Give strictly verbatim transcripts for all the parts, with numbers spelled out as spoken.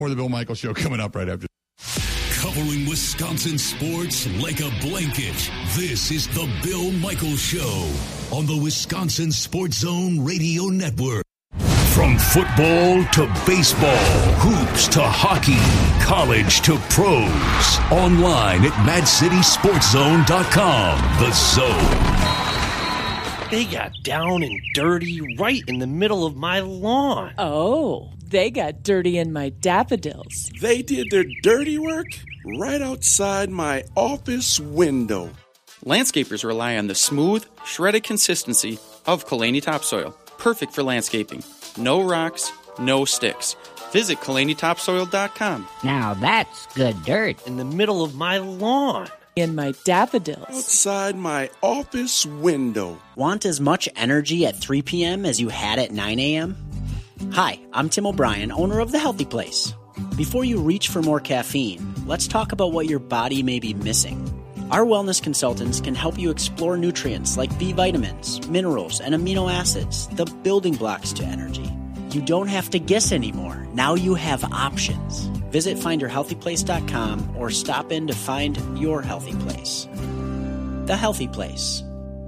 More of the Bill Michaels Show coming up right after. Covering Wisconsin sports like a blanket. This is the Bill Michaels Show on the Wisconsin Sports Zone Radio Network. From football to baseball, hoops to hockey, college to pros. Online at mad city sports zone dot com. The Zone. They got down and dirty right in the middle of my lawn. Oh, they got dirty in my daffodils. They did their dirty work right outside my office window. Landscapers rely on the smooth, shredded consistency of Kalani topsoil. Perfect for landscaping. No rocks, no sticks. Visit kalani topsoil dot com. Now that's good dirt. In the middle of my lawn. In my daffodils. Outside my office window. Want as much energy at three p.m. as you had at nine a.m.? Hi, I'm Tim O'Brien, owner of The Healthy Place. Before you reach for more caffeine, let's talk about what your body may be missing. Our wellness consultants can help you explore nutrients like B vitamins, minerals, and amino acids, the building blocks to energy. You don't have to guess anymore. Now you have options. Visit find your healthy place dot com or stop in to find your healthy place. The Healthy Place.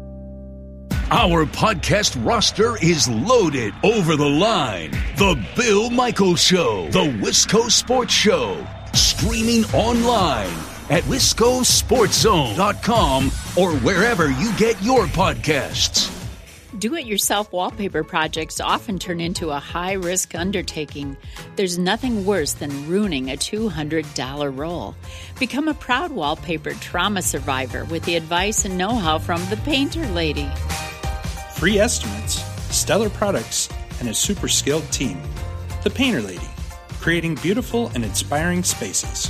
Our podcast roster is loaded. Over the Line, The Bill Michaels Show, The Wisco Sports Show, streaming online at wisco sports zone dot com or wherever you get your podcasts. Do-it-yourself wallpaper projects often turn into a high-risk undertaking. There's nothing worse than ruining a two hundred dollars roll. Become a proud wallpaper trauma survivor with the advice and know-how from the Painter Lady. Free estimates, stellar products, and a super skilled team. The Painter Lady, creating beautiful and inspiring spaces.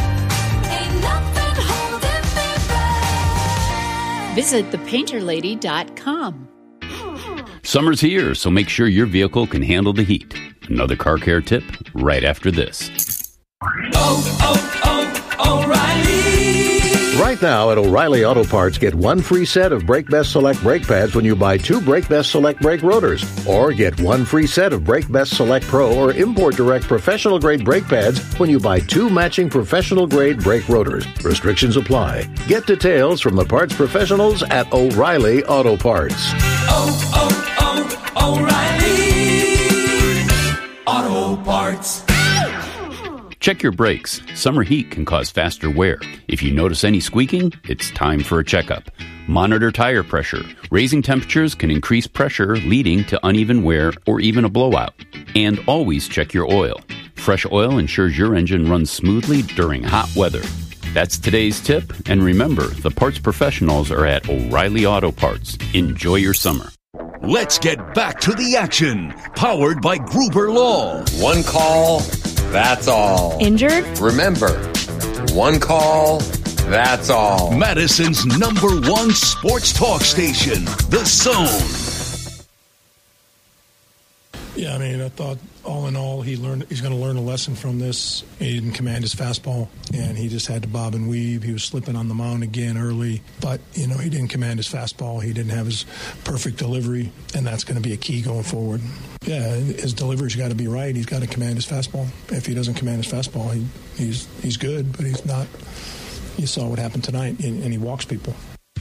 Visit the painter lady dot com. Summer's here, so make sure your vehicle can handle the heat. Another car care tip right after this. Oh, oh, oh, O'Reilly! Right now at O'Reilly Auto Parts, get one free set of Brake Best Select brake pads when you buy two Brake Best Select brake rotors. Or get one free set of Brake Best Select Pro or Import Direct professional grade brake pads when you buy two matching professional grade brake rotors. Restrictions apply. Get details from the parts professionals at O'Reilly Auto Parts. Oh, oh, oh, O'Reilly Auto Parts. Check your brakes. Summer heat can cause faster wear. If you notice any squeaking, it's time for a checkup. Monitor tire pressure. Raising temperatures can increase pressure, leading to uneven wear or even a blowout. And always check your oil. Fresh oil ensures your engine runs smoothly during hot weather. That's today's tip. And remember, the parts professionals are at O'Reilly Auto Parts. Enjoy your summer. Let's get back to the action. Powered by Gruber Law. One call, that's all. Injured? Remember, one call, that's all. Madison's number one sports talk station, The Zone. Yeah, I mean, I thought all in all, he learned. He's going to learn a lesson from this. He didn't command his fastball, and he just had to bob and weave. He was slipping on the mound again early, but, you know, he didn't command his fastball. He didn't have his perfect delivery, and that's going to be a key going forward. Yeah, his delivery's got to be right. He's got to command his fastball. If he doesn't command his fastball, he, he's he's good, but he's not. You saw what happened tonight, and, and he walks people.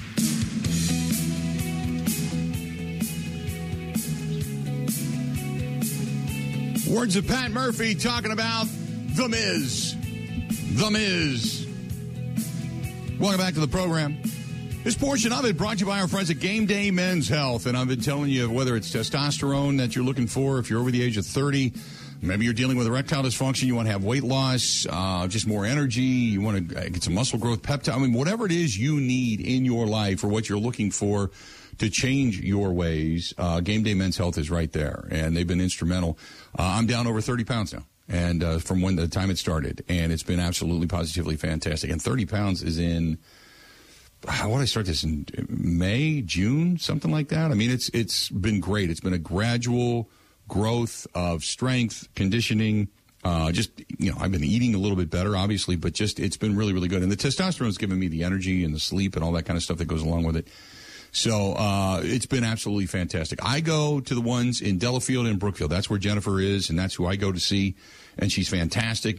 Words of Pat Murphy talking about The Miz. The Miz. Welcome back to the program. This portion of it brought to you by our friends at Game Day Men's Health. And I've been telling you whether it's testosterone that you're looking for, if you're over the age of thirty, maybe you're dealing with erectile dysfunction, you want to have weight loss, uh, just more energy, you want to get some muscle growth, peptide. I mean, whatever it is you need in your life or what you're looking for to change your ways, uh, Game Day Men's Health is right there. And they've been instrumental. Uh, I'm down over thirty pounds now. And uh, from when the time it started, and it's been absolutely positively fantastic. And thirty pounds is in, how would I start this, in May, June, something like that? I mean, it's it's been great. It's been a gradual growth of strength, conditioning. Uh, just, you know, I've been eating a little bit better, obviously, but just it's been really, really good. And the testosterone has given me the energy and the sleep and all that kind of stuff that goes along with it. So uh, it's been absolutely fantastic. I go to the ones in Delafield and Brookfield. That's where Jennifer is, and that's who I go to see. And she's fantastic.